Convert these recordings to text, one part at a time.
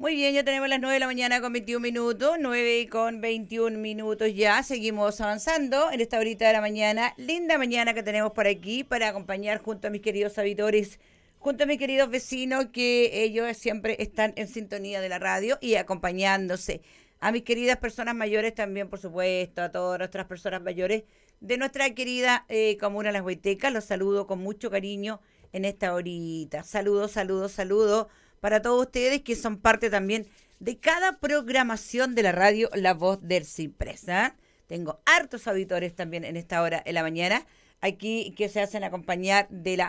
Muy bien, ya tenemos las 9 de la mañana con 21 minutos, 9 con 21 minutos ya, seguimos avanzando en esta horita de la mañana, linda mañana que tenemos por aquí para acompañar junto a mis queridos auditores, junto a mis queridos vecinos que ellos siempre están en sintonía de la radio y acompañándose. A mis queridas personas mayores también, por supuesto, a todas nuestras personas mayores de nuestra querida comuna Las Huaytecas, los saludo con mucho cariño en esta horita. Saludos, saludos, saludos para todos ustedes que son parte también de cada programación de la radio La Voz del Ciprés. ¿Eh? Tengo hartos auditores también en esta hora de la mañana, aquí que se hacen acompañar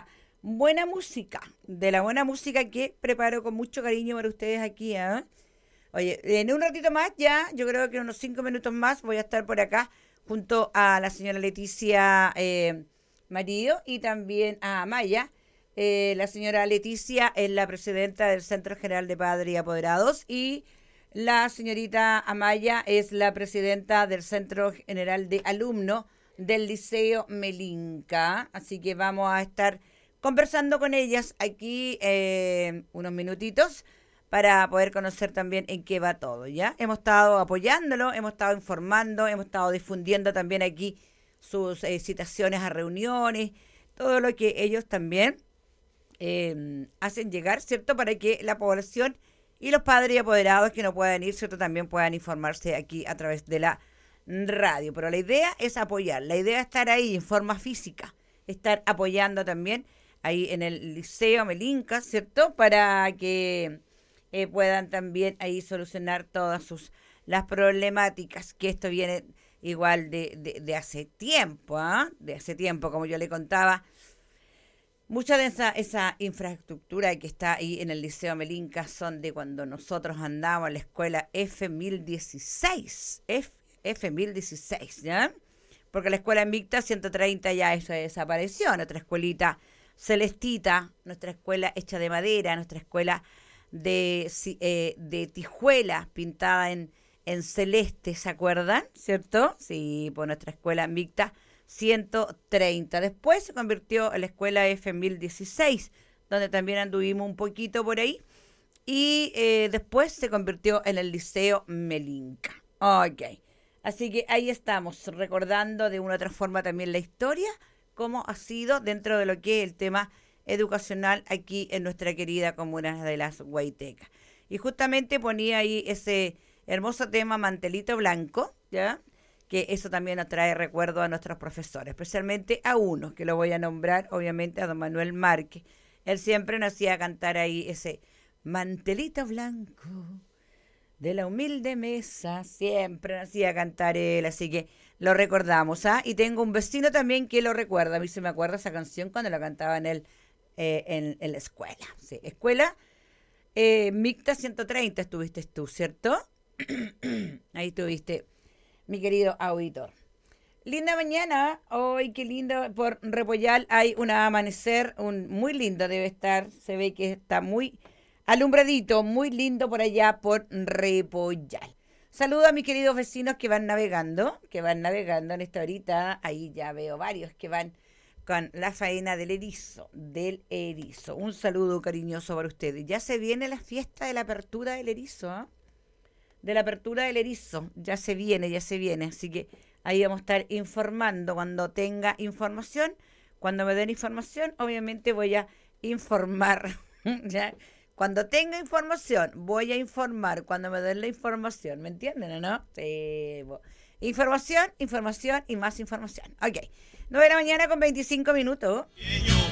de la buena música que preparo con mucho cariño para ustedes aquí. ¿Eh? Oye, en un ratito más ya, yo creo que en unos 5 minutos más voy a estar por acá junto a la señora Leticia Marido y también a Maya. La señora Leticia es la presidenta del Centro General de Padres y Apoderados y la señorita Amaya es la presidenta del Centro General de Alumnos del Liceo Melinca. Así que vamos a estar conversando con ellas aquí unos minutitos para poder conocer también en qué va todo, ¿ya? Hemos estado apoyándolo, hemos estado informando, hemos estado difundiendo también aquí sus citaciones a reuniones, todo lo que ellos también hacen llegar, ¿cierto? Para que la población y los padres y apoderados que no puedan ir, ¿cierto? También puedan informarse aquí a través de la radio. Pero la idea es apoyar, la idea es estar ahí en forma física, estar apoyando también ahí en el Liceo Melinca, ¿cierto? Para que puedan también ahí solucionar todas las problemáticas, que esto viene igual de hace tiempo, ¿ah? De hace tiempo, como yo le contaba. Mucha de esa infraestructura que está ahí en el Liceo Melinca son de cuando nosotros andábamos en la escuela F1016, F1016, ¿ya? Porque la escuela Invicta 130 ya eso desapareció, nuestra escuelita celestita, nuestra escuela hecha de madera, nuestra escuela de tijuelas pintada en celeste, ¿se acuerdan? ¿Cierto? Sí, por nuestra escuela Invicta 130. Después se convirtió en la escuela F1016, donde también anduvimos un poquito por ahí. Y después se convirtió en el Liceo Melinca. Ok. Así que ahí estamos, recordando de una u otra forma también la historia, cómo ha sido dentro de lo que es el tema educacional aquí en nuestra querida comuna de Las Huaytecas. Y justamente ponía ahí ese hermoso tema Mantelito Blanco, ¿ya? Que eso también nos trae recuerdo a nuestros profesores, especialmente a uno, que lo voy a nombrar, obviamente, a don Manuel Márquez. Él siempre nos hacía cantar ahí ese Mantelito Blanco de la humilde mesa, siempre nos hacía cantar él, así que lo recordamos, ¿ah? Y tengo un vecino también que lo recuerda, a mí se me acuerda esa canción cuando la cantaba en él en la escuela, sí, escuela Micta 130 estuviste tú, ¿cierto? Ahí estuviste, mi querido auditor. Linda mañana, hoy qué lindo, por Repollal hay un amanecer, muy lindo debe estar, se ve que está muy alumbradito, muy lindo por allá por Repollal. Saludo a mis queridos vecinos que van navegando en esta horita, ahí ya veo varios que van con la faena del erizo. Un saludo cariñoso para ustedes. Ya se viene la fiesta de la apertura del erizo, ¿eh? De la apertura del erizo, ya se viene, así que ahí vamos a estar informando cuando tenga información, cuando me den información, obviamente voy a informar, ¿ya? Cuando tenga información, voy a informar cuando me den la información, ¿me entienden o no? Sí, información, información y más información. Ok, 9 de la mañana con 25 minutos.